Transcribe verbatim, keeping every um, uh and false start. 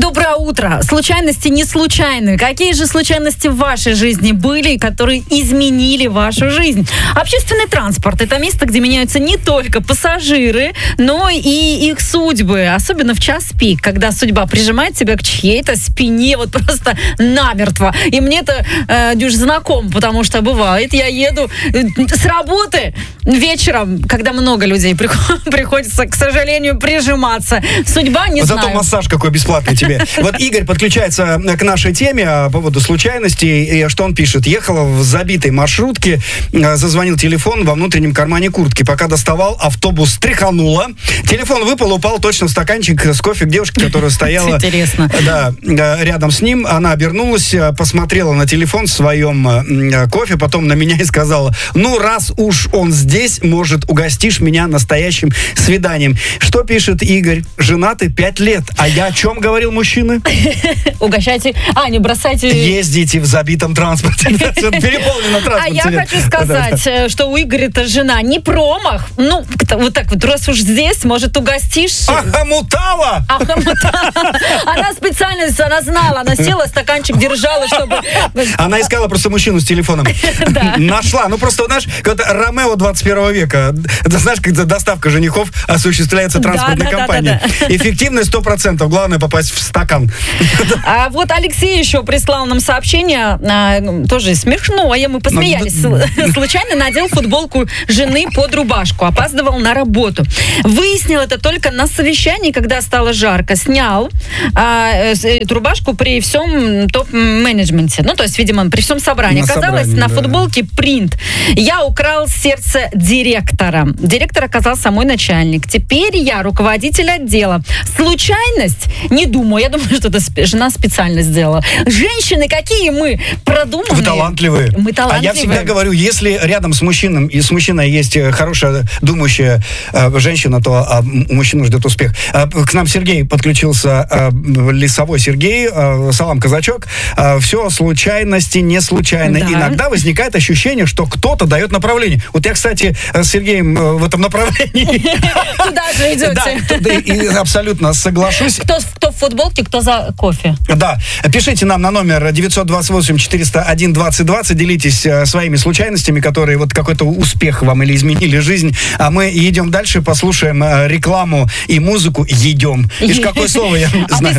Доброе утро. Случайности не случайны. Какие же случайности в вашей жизни были, которые изменили вашу жизнь? Общественный транспорт – это место, где меняются не только пассажиры, но и их судьбы. Особенно в час пик, когда судьба прижимает тебя к чьей-то спине вот просто намертво. И мне это, э, Дюш, знакомо, потому что бывает, я еду с работы вечером, когда много людей приходится, к сожалению, прижиматься. Судьба, не Зато знаю. массаж какой бесплатный тебе. Вот Игорь подключается к нашей теме по поводу случайностей. И что он пишет? Ехала в забитой маршрутке, зазвонил телефон во внутреннем кармане куртки. Пока доставал, автобус тряхануло. Телефон выпал, упал точно в стаканчик с кофе к девушке, которая стояла да, рядом с ним. Она обернулась, посмотрела на телефон в своем кофе, потом на меня и сказала: ну, раз уж он здесь, может, угостишь меня настоящим свиданием. Что пишет Игорь? Женаты пять лет. А я о чем говорил, мужчины? Угощайте. А, не бросайте. Ездите в забитом транспорте. Переполненном транспорте. А я хочу сказать, что у Игоря-то жена не промах. Ну, вот так вот, раз уж здесь, может, угостишь. Ахамутала! Ахамутала. Она специально, она знала, она села, стаканчик держала, чтобы... Она искала просто мужчину с телефоном. Нашла. Ну, просто, знаешь, как Ромео двадцать первого века. Знаешь, когда доставка женихов осуществляется транспортной компанией. Эффективность сто процентов. Главное попасть в стакан. А вот Алексей еще прислал нам сообщение, а, тоже смешное, мы посмеялись. Случайно надел футболку жены под рубашку, опаздывал на работу. Выяснил это только на совещании, когда стало жарко. Снял а, эту рубашку при всем топ-менеджменте. Ну, то есть, видимо, при всем собрании. На Оказалось, собрании, на да. футболке принт. Я украл сердце директора. Директор оказался мой начальник. Теперь я руководитель отдела. Случайность? Не думаю. Я думаю, что это жена специально сделала. Женщины, какие мы продуманные. Вы талантливые. Мы талантливые. А я всегда говорю, если рядом с мужчиной, и с мужчиной есть хорошая, думающая э, женщина, то э, мужчину ждет успех. Э, к нам Сергей подключился, э, Лесовой Сергей, э, салам, казачок. Э, все случайности не случайно. Да. Иногда возникает ощущение, что кто-то дает направление. Вот я, кстати, с Сергеем э, в этом направлении. Туда же идете. Да, и абсолютно соглашусь. Кто в футболке, кто за кофе. Да. Пишите нам на номер девятьсот двадцать восемь четыреста один двадцать двадцать. Делитесь э, своими случайностями, которые вот какой-то успех вам или изменили жизнь. А мы идем дальше, послушаем э, рекламу и музыку. Едем. Видишь, какое слово я знаю.